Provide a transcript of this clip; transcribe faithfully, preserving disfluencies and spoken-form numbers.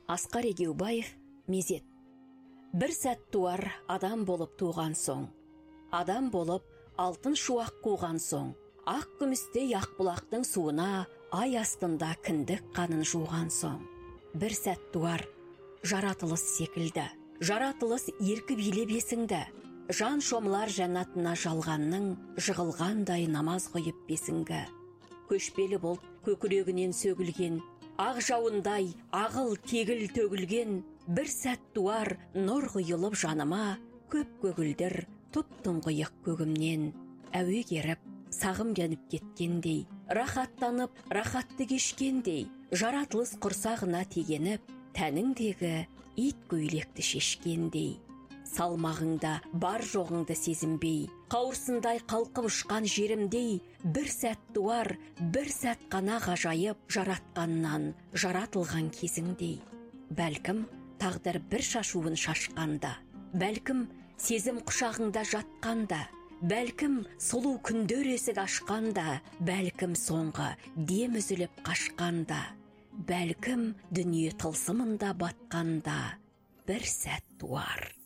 Асқар Егеубаев, мезет. Бір сәт туар адам болып туған соң, адам болып алтын шуақ қуған соң, ақ күмістей ақ бұлақтың суына ай астында кіндік қанын жуған соң. Бір сәт туар жаратылыс секілді, жаратылыс еркі билеп есіңді, жан шомлар жәннатына жалғанның жығылғандай намаз қойып бесіңгі. Көшпелі бұлт көкірегінен сөгілген, ақ жауындай ағыл тегіл төгілген, бір сәт туар нұр құйылып жаныма, көп көгілдір тұп-тұңғиық көгімнен. Әуе керіп, сағым жанып кеткендей, рахаттанып, рахатты кешкендей, жаратылыс құрсағына тегеніп, тәніңдегі ит көйлекті шешкендей. Салмағыңда бар жоғыңды сезінбей, қауырсындай қалқып ұшқан жерімдей, бір сәт туар, бір сәт қана ғажайып жаратқаннан жаратылған кезіңдей. Бәлкім, тағдыр бір шашуын шашқанда, бәлкім, сезім құшағыңда жатқанда, бәлкім, сұлу күндер есік ашқанда, бәлкім, соңғы дем үзіліп қашқанда, бәлкім, дүние тылсымында батқанда, бір сәт туар.